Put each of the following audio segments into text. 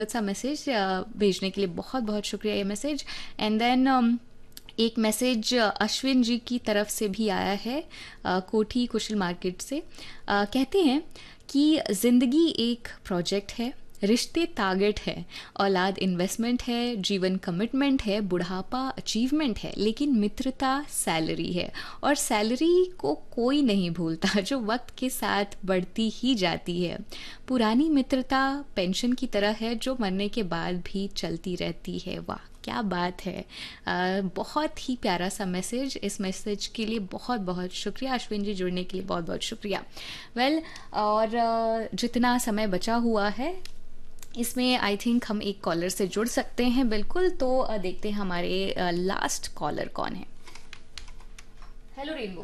सा मैसेज भेजने के लिए बहुत बहुत शुक्रिया ये मैसेज। एंड देन एक मैसेज अश्विन जी की तरफ से भी आया है कोठी कुशल मार्केट से। कहते हैं कि ज़िंदगी एक प्रोजेक्ट है, रिश्ते टारगेट है, औलाद इन्वेस्टमेंट है, जीवन कमिटमेंट है, बुढ़ापा अचीवमेंट है, लेकिन मित्रता सैलरी है। और सैलरी को कोई नहीं भूलता, जो वक्त के साथ बढ़ती ही जाती है। पुरानी मित्रता पेंशन की तरह है, जो मरने के बाद भी चलती रहती है। वाह क्या बात है। बहुत ही प्यारा सा मैसेज। इस मैसेज के लिए बहुत बहुत शुक्रिया अश्विन जी, जुड़ने के लिए बहुत बहुत शुक्रिया। और जितना समय बचा हुआ है इसमें आई थिंक हम एक कॉलर से जुड़ सकते हैं। बिल्कुल, तो देखते हैं हमारे लास्ट कॉलर कौन है। Hello rainbow.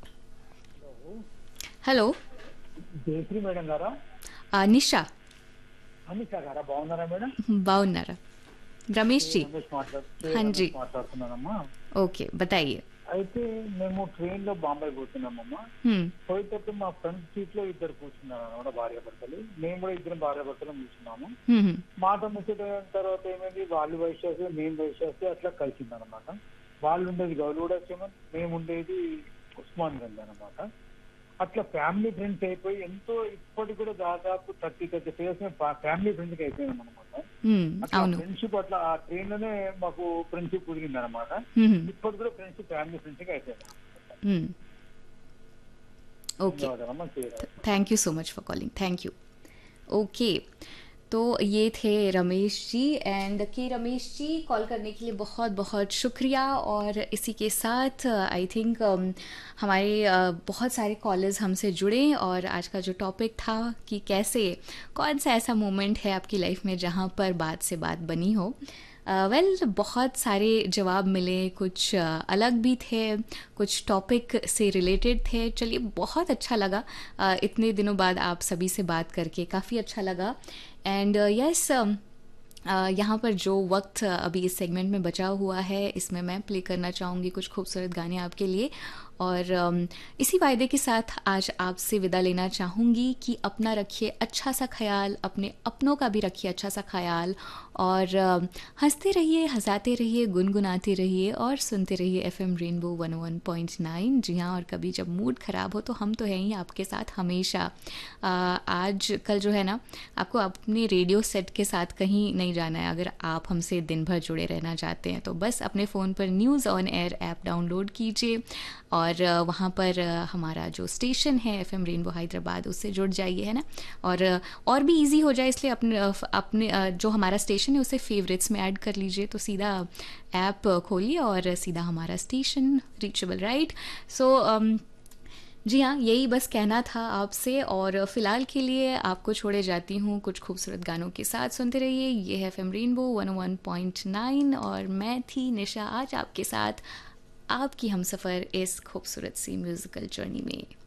Hello Jayashree madam గారా? निशा। అనిష గారా? బాగున్నారా మేడం? बाउन्नरा। रमेश जी। हाँ जी। రమేష్ మాట్లాడుతున్నానమ్మా. ओके बताइए। అయితే మేము ట్రైన్ లో బాంబే పోతున్నామమ్మా. हम्म। పోయేటప్పుడు మా ఫ్రంట్ సీట్ లో ఇద్దరు కూర్చున్నారు అన్నమాట, భార్య భర్తలు. మేము కూడా ఇద్దరం భార్య భర్తలు కూర్చున్నాము. हम्म। మాట ముచ్చట తర్వాత ఏమైంది, వాళ్ళు వైశాసి మేము వైశాసి అట్లా కలిసింది అనమాట. వాళ్ళు ఉండేది గౌలూడాశ్రమం, మేము ఉండేది ఉస్మాన్ గంజ్ అనమాట. అట్లా ఫ్యామిలీ ఫ్రెండ్స్ అయిపోయి ఎంతో ఇప్పటికి కూడా దాదాపు 30 ఇయర్స్ ఫ్యామిలీ ఫ్రెండ్స్ అయిపోయాం అనమాట. అట్లా అవును। ఫ్రెండ్షిప్ అట్లా ఆ ట్రైన్ లోనే మాకు ఫ్రెండ్షిప్ కుదిరింది అనమాట. ఇప్పటి కూడా ఫ్రెండ్షిప్ ఫ్యామిలీ ఫ్రెండ్స్ గా అయిపోయింది. Okay, ధన్యవాదాలమ్మా. Thank you so much for calling. Thank you. Okay, तो ये थे रमेश जी। एंड के रमेश जी, कॉल करने के लिए बहुत बहुत शुक्रिया। और इसी के साथ आई थिंक हमारे बहुत सारे कॉलर्स हमसे जुड़े। और आज का जो टॉपिक था कि कैसे, कौन सा ऐसा मोमेंट है आपकी लाइफ में जहाँ पर बात से बात बनी हो। बहुत सारे जवाब मिले, कुछ अलग भी थे, कुछ टॉपिक से रिलेटेड थे। चलिए, बहुत अच्छा लगा इतने दिनों बाद आप सभी से बात करके, काफ़ी अच्छा लगा। एंड यस, यहाँ पर जो वक्त अभी इस सेगमेंट में बचा हुआ है, इसमें मैं प्ले करना चाहूँगी कुछ खूबसूरत गाने आपके लिए। और इसी वायदे के साथ आज आपसे विदा लेना चाहूँगी कि अपना रखिए अच्छा सा ख्याल, अपने अपनों का भी रखिए अच्छा सा ख्याल। और हंसते रहिए, हंसाते रहिए, गुनगुनाते रहिए और सुनते रहिए एफएम रेनबो 101.9। जी हाँ, और कभी जब मूड ख़राब हो तो हम तो हैं ही आपके साथ हमेशा। आज कल जो है ना, आपको अपने रेडियो सेट के साथ कहीं नहीं जाना है। अगर आप हमसे दिन भर जुड़े रहना चाहते हैं तो बस अपने फ़ोन पर news on air app download कीजिए और वहाँ पर हमारा जो स्टेशन है एफएम रेनबो हैदराबाद, उससे जुड़ जाइए, है ना। और भी इजी हो जाए, इसलिए अपने जो हमारा स्टेशन है उसे फेवरेट्स में ऐड कर लीजिए, तो सीधा ऐप खोलिए और सीधा हमारा स्टेशन रीचेबल, राइट। सो जी हाँ, यही बस कहना था आपसे। और फ़िलहाल के लिए आपको छोड़े जाती हूँ कुछ खूबसूरत गानों के साथ। सुनते रहिए, ये है एफएम रेनबो 101.9 और मैं थी निशा, आज आपके साथ, आपकी हमसफ़र इस खूबसूरत सी म्यूज़िकल जर्नी में।